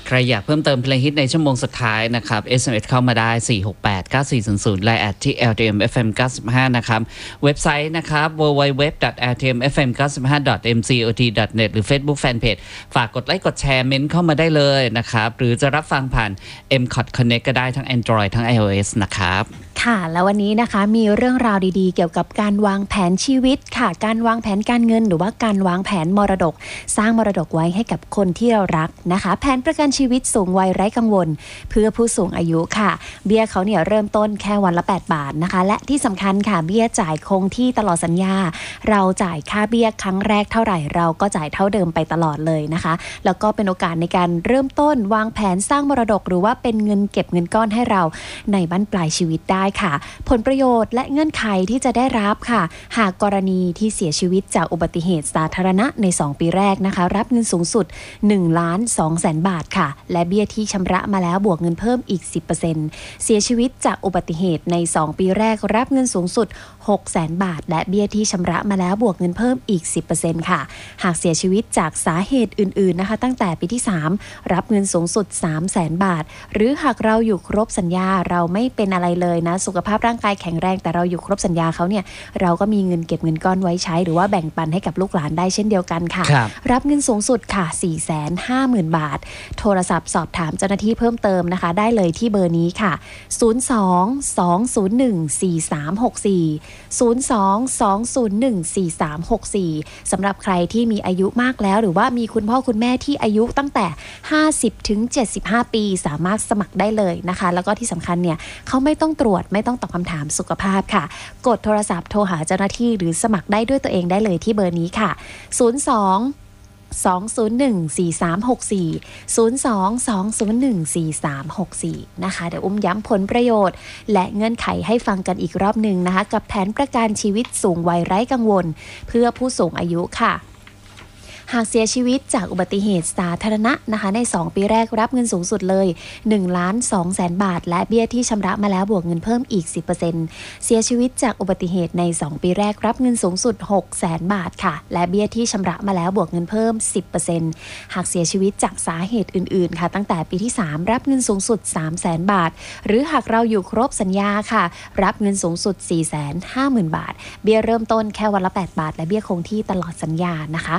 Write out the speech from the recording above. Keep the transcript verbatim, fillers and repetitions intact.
ใครอยากเพิ่มเติมเพลงฮิตในชั่วโมงสุดท้ายนะครับ เอส เอ็ม เอส เข้ามาได้ สี่ หก แปด เก้า สี่ ศูนย์ ศูนย์ ไลน์ แอท ที่ แอล ที เอ็ม เอฟ เอ็ม เก้าสิบห้า นะครับเว็บไซต์นะครับ ดับเบิลยู ดับเบิลยู ดับเบิลยู ดอท แอล ที เอ็ม เอฟ เอ็ม เก้าสิบห้า ดอท เอ็ม ซี โอ ที ดอท เน็ต หรือ Facebook Fanpage ฝากกดไลค์กดแชร์เมนต์เข้ามาได้เลยนะครับหรือจะรับฟังผ่าน เอ็ม คอท Connect ก็ได้ทั้ง Android ทั้ง iOS นะครับค่ะแล้ววันนี้นะคะมีเรื่องราวดีๆเกี่ยวกับการวางแผนชีวิตค่ะการวางแผนการเงินหรือว่าการวางแผนมรดกสร้างมรดกไว้ให้กับคนที่เรารักนะคะแผนประกันชีวิตสูงวัยไร้กังวลเพื่อผู้สูงอายุค่ะเบี้ยเขาเนี่ยเริ่มต้นแค่วันละแปดบาทนะคะและที่สำคัญค่ะเบี้ยจ่ายคงที่ตลอดสัญญาเราจ่ายค่าเบี้ยครั้งแรกเท่าไหร่เราก็จ่ายเท่าเดิมไปตลอดเลยนะคะแล้วก็เป็นโอกาสในการเริ่มต้นวางแผนสร้างมรดกหรือว่าเป็นเงินเก็บเงินก้อนให้เราในบั้นปลายชีวิตได้ค่ะผลประโยชน์และเงื่อนไขที่จะได้รับค่ะหากกรณีที่เสียชีวิตจากอุบัติเหตุสาธารณะในสองปีแรกนะคะรับเงินสูงสุดหนึ่งล้านสองแสนบาทค่ะและเบี้ยที่ชำระมาแล้วบวกเงินเพิ่มอีก สิบเปอร์เซ็นต์ เสียชีวิตจากอุบัติเหตุในสองปีแรกรับเงินสูงสุดหกแสนบาทและเบี้ยที่ชำระมาแล้วบวกเงินเพิ่มอีก สิบเปอร์เซ็นต์ ค่ะหากเสียชีวิตจากสาเหตุอื่นๆนะคะตั้งแต่ปีที่สามรับเงินสูงสุด สามแสนบาทหรือหากเราอยู่ครบสัญญาเราไม่เป็นอะไรเลยนะสุขภาพร่างกายแข็งแรงแต่เราอยู่ครบสัญญาเขาเนี่ยเราก็มีเงินเก็บเงินก้อนไว้ใช้หรือว่าแบ่งปันให้กับลูกหลานได้เช่นเดียวกันค่ะรรับเงินสูงสุดค่ะ สี่แสนห้าหมื่น บาทโทรศัพท์สอบถามเจ้าหน้าที่เพิ่มเติมนะคะได้เลยที่เบอร์นี้ค่ะศูนย์ สอง สอง ศูนย์ หนึ่ง สี่ สาม หก สี่ ศูนย์ สอง สอง ศูนย์ หนึ่ง สี่ สาม หก สี่สำหรับใครที่มีอายุมากแล้วหรือว่ามีคุณพ่อคุณแม่ที่อายุตั้งแต่ห้าสิบถึงเจ็ดสิบห้าปีสามารถสมัครได้เลยนะคะแล้วก็ที่สำคัญเนี่ยเขาไม่ต้องตรวจไม่ต้องตอบคำถามสุขภาพค่ะกดโทรศัพท์โทรหาเจ้าหน้าที่หรือสมัครได้ด้วยตัวเองได้เลยที่เบอร์นี้ค่ะศูนย์ สอง สอง ศูนย์ หนึ่ง สี่ สาม หก สี่ ศูนย์ สอง สอง ศูนย์ หนึ่ง สี่ สาม หก สี่นะคะเดี๋ยวอุ้มย้ำผลประโยชน์และเงื่อนไขให้ฟังกันอีกรอบหนึ่งนะคะกับแผนประกันชีวิตสูงวัยไร้กังวลเพื่อผู้สูงอายุค่ะหากเสียชีวิตจากอุบัติเหตุสาธารณะนะคะในสองปีแรกรับเงินสูงสุดเลยหนึ่งล้านสองแสนบาทและเบี้ยที่ชำระมาแล้วบวกเงินเพิ่มอีก สิบเปอร์เซ็นต์ เสียชีวิตจากอุบัติเหตุในสองปีแรกรับเงินสูงสุดหกแสนบาทค่ะและเบี้ยที่ชำระมาแล้วบวกเงินเพิ่ม สิบเปอร์เซ็นต์ หากเสียชีวิตจากสาเหตุอื่นๆค่ะตั้งแต่ปีที่สามรับเงินสูงสุด สามแสนบาทหรือหากเราอยู่ครบสัญญาค่ะรับเงินสูงสุด สี่แสนห้าหมื่น บาทเบี้ยเริ่มต้นแค่วันละแปดบาทและเบี้ยคงที่ตลอดสัญญานะคะ